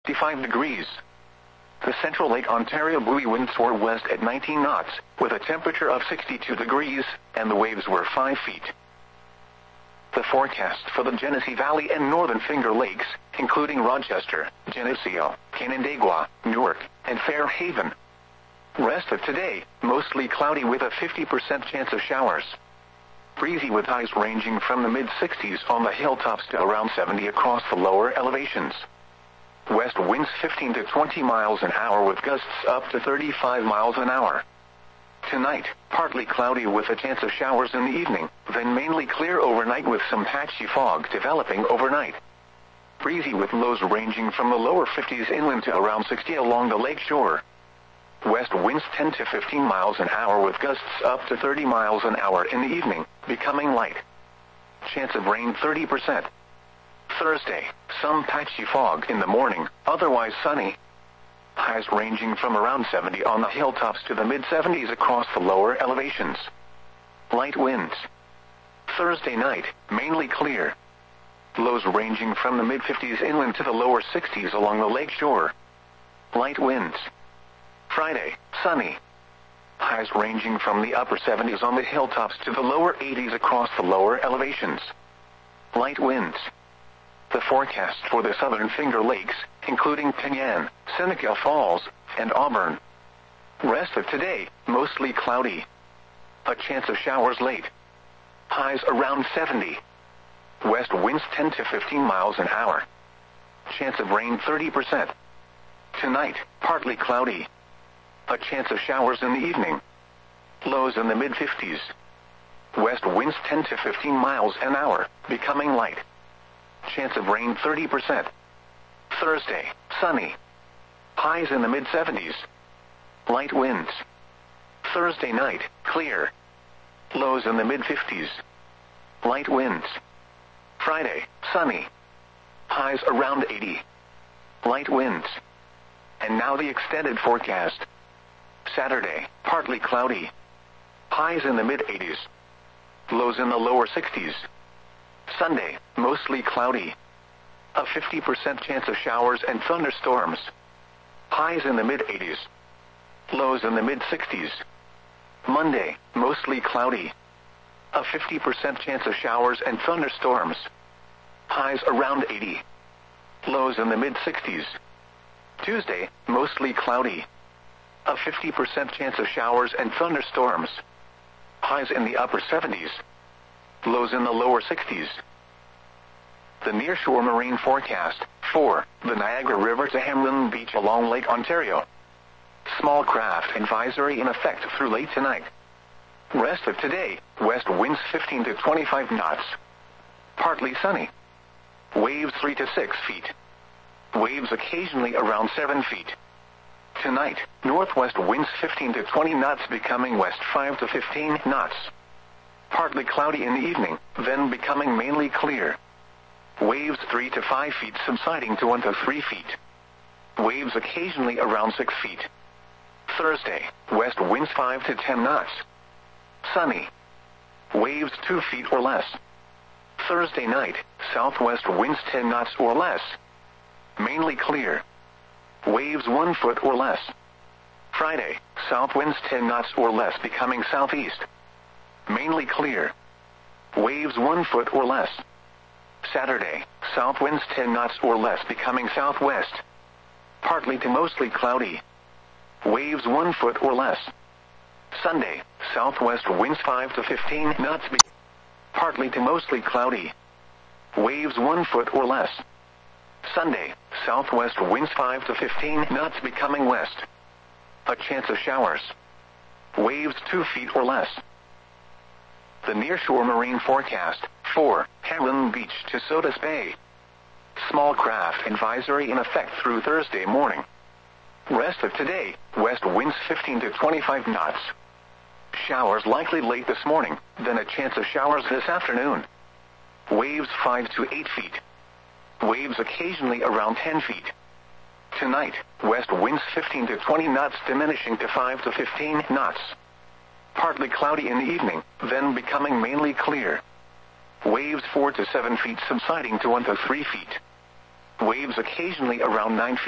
5 degrees. The central Lake Ontario buoy winds were west at 19 knots, with a temperature of 62 degrees, and the waves were 5 feet. The forecast for the Genesee Valley and Northern Finger Lakes, including Rochester, Geneseo, Canandaigua, Newark, and Fairhaven. Rest of today, mostly cloudy with a 50% chance of showers. Breezy with highs ranging from the mid-60s on the hilltops to around 70 across the lower elevations. West winds 15 to 20 miles an hour with gusts up to 35 miles an hour. Tonight, partly cloudy with a chance of showers in the evening, then mainly clear overnight with some patchy fog developing overnight. Breezy with lows ranging from the lower 50s inland to around 60 along the lake shore. West winds 10 to 15 miles an hour with gusts up to 30 miles an hour in the evening, becoming light. Chance of rain 30%. Thursday, some patchy fog in the morning, otherwise sunny. Highs ranging from around 70 on the hilltops to the mid-70s across the lower elevations. Light winds. Thursday night, mainly clear. Lows ranging from the mid-50s inland to the lower 60s along the lake shore. Light winds. Friday, sunny. Highs ranging from the upper 70s on the hilltops to the lower 80s across the lower elevations. Light winds. The forecast for the Southern Finger Lakes, including Penyan, Seneca Falls, and Auburn. Rest of today, mostly cloudy. A chance of showers late. Highs around 70. West winds 10 to 15 miles an hour. Chance of rain 30%. Tonight, partly cloudy. A chance of showers in the evening. Lows in the mid-50s. West winds 10 to 15 miles an hour, becoming light. Chance of rain 30%. Thursday, sunny. Highs in the mid-70s. Light winds. Thursday night, clear. Lows in the mid-50s. Light winds. Friday, sunny. Highs around 80. Light winds. And now the extended forecast. Saturday, partly cloudy. Highs in the mid-80s. Lows in the lower 60s. Sunday, mostly cloudy. A 50% chance of showers and thunderstorms. Highs in the mid-80s. Lows in the mid-60s. Monday, mostly cloudy. A 50% chance of showers and thunderstorms. Highs around 80. Lows in the mid-60s. Tuesday, mostly cloudy. A 50% chance of showers and thunderstorms. Highs in the upper 70s. Lows in the lower 60s. The nearshore marine forecast for the Niagara River to Hamlin Beach along Lake Ontario. Small craft advisory in effect through late tonight. Rest of today, west winds 15 to 25 knots. Partly sunny. Waves 3 to 6 feet. Waves occasionally around 7 feet. Tonight, northwest winds 15 to 20 knots becoming west 5 to 15 knots. Partly cloudy in the evening, then becoming mainly clear. Waves 3 to 5 feet subsiding to 1 to 3 feet. Waves occasionally around 6 feet. Thursday, west winds 5 to 10 knots. Sunny. Waves 2 feet or less. Thursday night, southwest winds 10 knots or less. Mainly clear. Waves 1 foot or less. Friday, south winds 10 knots or less becoming southeast. Mainly clear. Waves 1 foot or less. Saturday, south winds 10 knots or less becoming southwest. Partly to mostly cloudy. Waves 1 foot or less. Sunday, southwest winds 5 to 15 knots partly to mostly cloudy. Waves 1 foot or less. Sunday, southwest winds 5 to 15 knots becoming west. A chance of showers. Waves 2 feet or less. The nearshore marine forecast for Hamlin Beach to Sodus Bay. Small craft advisory in effect through Thursday morning. Rest of today, west winds 15 to 25 knots. Showers likely late this morning, then a chance of showers this afternoon. Waves 5 to 8 feet. Waves occasionally around 10 feet. Tonight, west winds 15 to 20 knots diminishing to 5 to 15 knots. Partly cloudy in the evening, then becoming mainly clear. Waves 4 to 7 feet subsiding to 1 to 3 feet. Waves occasionally around 9 feet.